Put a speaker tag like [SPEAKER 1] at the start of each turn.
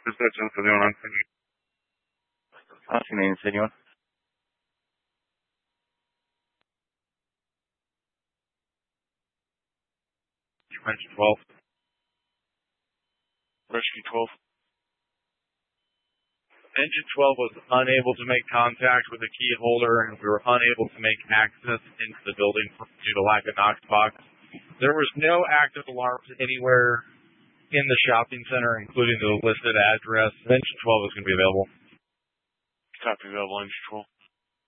[SPEAKER 1] Reception for the online venue. Asking señor. Rescue 12. Rescue 12. Engine 12 was unable to make contact with the key holder, and we were unable to make access into the building due to lack of Knox box. There was no active alarms anywhere in the shopping center, including the listed address. Engine 12 is going to be available. Copy, available, Engine 12.